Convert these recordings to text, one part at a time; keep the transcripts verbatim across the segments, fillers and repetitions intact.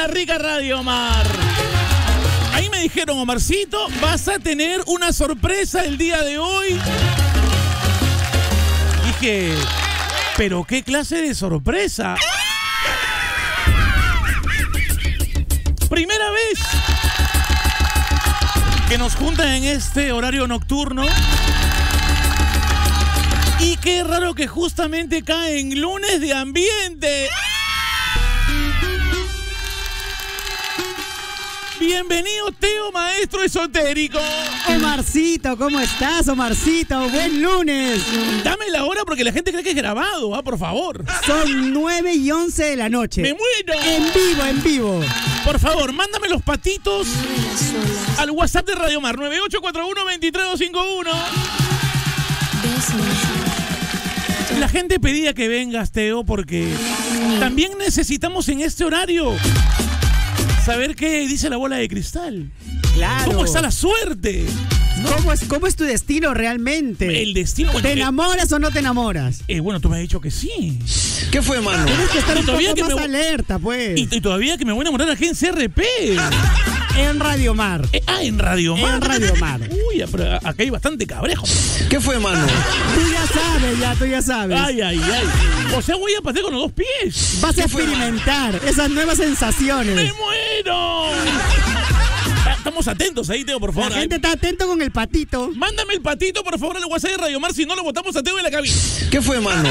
la rica Radio Omar. Ahí me dijeron, Omarcito, vas a tener una sorpresa el día de hoy. Dije, ¿pero qué clase de sorpresa? Primera vez que nos juntan en este horario nocturno. Y qué raro que justamente cae en lunes de ambiente. Bienvenido, Teo, maestro esotérico. Omarcito, ¿cómo estás, Omarcito? Buen lunes. Dame la hora porque la gente cree que es grabado, ah, por favor. Son nueve y once de la noche. ¡Me muero! En vivo, en vivo. Por favor, mándame los patitos al WhatsApp de Radio Omar, nueve ocho cuatro uno, dos tres dos cinco uno. La gente pedía que vengas, Teo, porque también necesitamos en este horario saber qué dice la bola de cristal. Claro. ¿Cómo está la suerte? ¿No? ¿Cómo es, ¿Cómo es tu destino realmente? El destino. Bueno, ¿Te eh, enamoras o no te enamoras? Eh, bueno, tú me has dicho que sí. ¿Qué fue, mano? Tienes que estar Y un todavía poco que más me- alerta, pues. Y, y todavía que me voy a enamorar aquí en C R P. En Radio Mar. Eh, ah, en Radio Omar. En Radio Omar. Uy, pero acá hay bastante cabrejo. ¿Qué fue, mano? Tú ya sabes, ya, tú ya sabes. Ay, ay, ay. O sea, voy a pasear con los dos pies. Vas a experimentar esas nuevas sensaciones. ¡Me muero! Estamos atentos ahí, Teo, por favor. La gente está atento con el patito. Mándame el patito, por favor, al WhatsApp de Radio Omar, si no lo botamos a Teo en la cabina. ¿Qué fue, mano?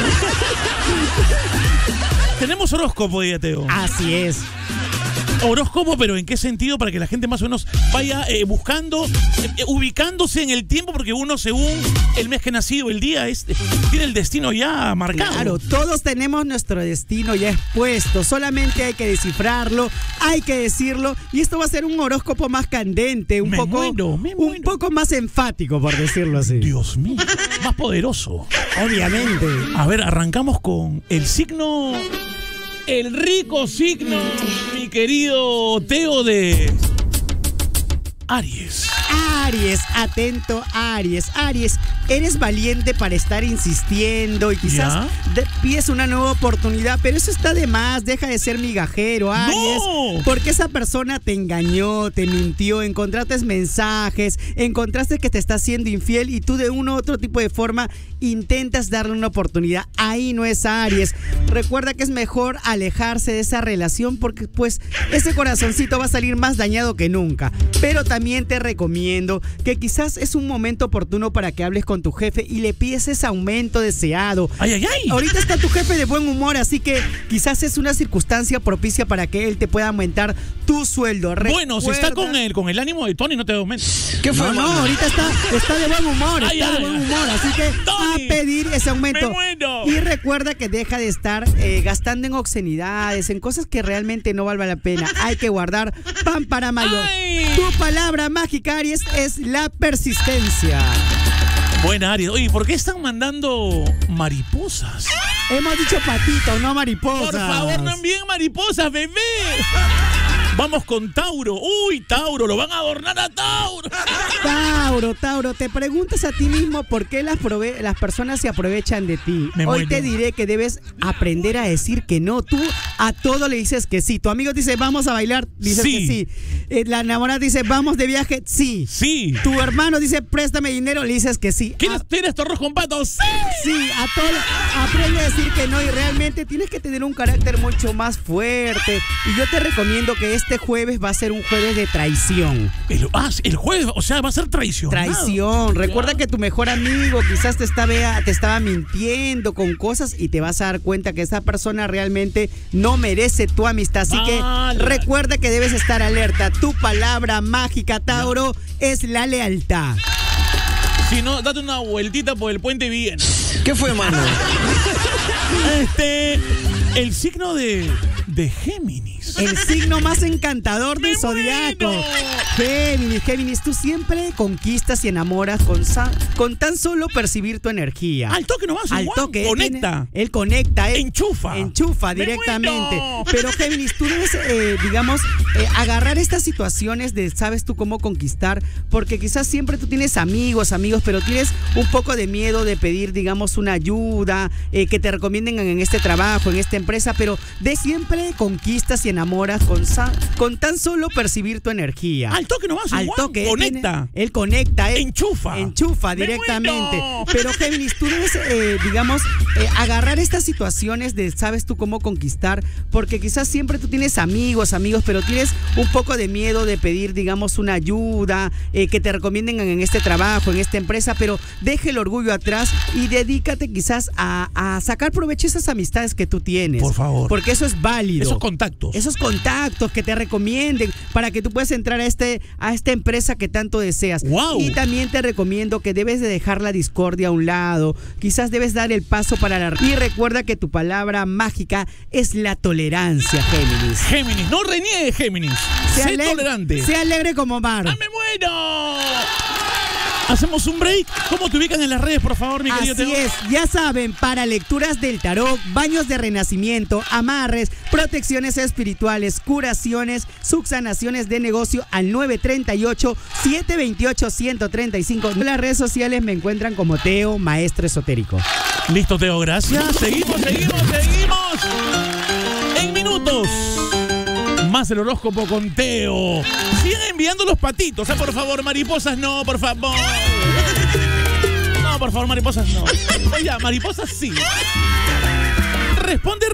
Tenemos horóscopo, día, Teo. Así es. Horóscopo, pero ¿en qué sentido? Para que la gente más o menos vaya eh, buscando, eh, ubicándose en el tiempo, porque uno, según el mes que ha nacido, el día, es, tiene el destino ya marcado. Claro, todos tenemos nuestro destino ya expuesto, solamente hay que descifrarlo, hay que decirlo, y esto va a ser un horóscopo más candente, un Me poco muero, me un muero. poco más enfático, por decirlo así. Dios mío, más poderoso. Obviamente. A ver, arrancamos con el signo, el rico signo, mi querido Teo, de Aries. Aries, atento Aries. Aries, eres valiente para estar insistiendo y quizás ¿Ya? de- pides una nueva oportunidad, pero eso está de más, deja de ser migajero, Aries. ¡No! Porque esa persona te engañó, te mintió, encontraste mensajes, encontraste que te está siendo infiel y tú de una u otro tipo de forma intentas darle una oportunidad. Ahí no es Aries. Recuerda que es mejor alejarse de esa relación porque pues ese corazoncito va a salir más dañado que nunca. Pero también te recomiendo que quizás es un momento oportuno para que hables con tu jefe y le pides ese aumento deseado. ¡Ay, ay, ay! Ahorita está tu jefe de buen humor, así que quizás es una circunstancia propicia para que él te pueda aumentar tu sueldo. Bueno, si está Recuerda- con el, con el ánimo de Tony, no te aumentes. ¿Qué fue, No, no, mano? ahorita está, está de buen humor, Ay, está ay, de buen ay. humor, así que Tony, a pedir ese aumento. me muero. Y recuerda que deja de estar eh, gastando en obscenidades, en cosas que realmente no valgan la pena. Hay que guardar pan para mayo. Ay. Tu palabra mágica, Aries, es la persistencia. Buena, Aries. Oye, ¿por qué están mandando mariposas? Hemos dicho patito, no mariposas. Por favor, no envíen mariposas, bebé. Vamos con Tauro. Uy, Tauro, lo van a adornar a Tauro. Tauro, Tauro, te preguntas a ti mismo por qué las, prove- las personas se aprovechan de ti. Me Hoy muero. te diré que debes aprender a decir que no. Tú a todo le dices que sí. Tu amigo dice, vamos a bailar, dices Sí. que sí. Eh, la enamorada dice, vamos de viaje, sí. Sí. Tu hermano dice, préstame dinero, le dices que sí. ¿Quieres, A- ¿Tienes tu arroz con patos? Sí. Sí, a todo aprende a decir que no y realmente tienes que tener un carácter mucho más fuerte. Y yo te recomiendo que este jueves va a ser un jueves de traición. El, ah, el jueves, o sea, va a ser traición. Traición. Recuerda que tu mejor amigo quizás te estaba, te estaba mintiendo con cosas y te vas a dar cuenta que esa persona realmente no merece tu amistad. Así que Vale. recuerda que debes estar alerta. Tu palabra mágica, Tauro, es la lealtad. Si no, date una vueltita por el puente Viena. ¿Qué fue, mano? Este, el signo de, de Géminis. El signo más encantador del ¡Me zodiaco. muero! Géminis, Géminis, tú siempre conquistas y enamoras con, sa- con tan solo percibir tu energía. Al toque nomás, Al igual, toque. él conecta. tiene- Él conecta. Él Enchufa. Enchufa ¡Me directamente. muero! Pero Géminis, tú debes, eh, digamos, eh, agarrar estas situaciones de sabes tú cómo conquistar, porque quizás siempre tú tienes amigos, amigos, pero tienes un poco de miedo de pedir, digamos, una ayuda, eh, que te recomienden en este trabajo, en esta empresa, pero de siempre conquistas y enamoras con, sa- con tan solo percibir tu energía. Al toque nomás, Al igual, toque. conecta. Él, él conecta. Él Enchufa. Enchufa ¡Me directamente. muero! Pero Géminis, tú debes, eh, digamos, eh, agarrar estas situaciones de sabes tú cómo conquistar, porque quizás siempre tú tienes amigos, amigos, pero tienes un poco de miedo de pedir, digamos, una ayuda, eh, que te recomienden en este trabajo, en esta empresa, pero deja el orgullo atrás y dedícate quizás a, a sacar provecho de esas amistades que tú tienes. Por favor. Porque eso es válido. Esos contactos. Esos contactos que te recomienden para que tú puedas entrar a este a esta empresa que tanto deseas. Wow. Y también te recomiendo que debes de dejar la discordia a un lado. Quizás debes dar el paso para la... Y recuerda que tu palabra mágica es la tolerancia, Géminis. Géminis, no reniegue, Géminis. Sé ale- tolerante. Sé alegre como mar. ¡Ah, me muero! Hacemos un break. ¿Cómo te ubican en las redes, por favor, mi querido Así Teo? es, ya saben, para lecturas del tarot, baños de renacimiento, amarres, protecciones espirituales, curaciones, subsanaciones de negocio al nueve tres ocho, siete dos ocho, uno tres cinco. En las redes sociales me encuentran como Teo, maestro esotérico. Listo, Teo, gracias. Seguimos, seguimos, seguimos. En minutos. Más el horóscopo con Teo. Siguen enviando los patitos, ¿eh? Por favor, mariposas no, por favor. No, por favor, mariposas no. Oye, mariposas sí. Responde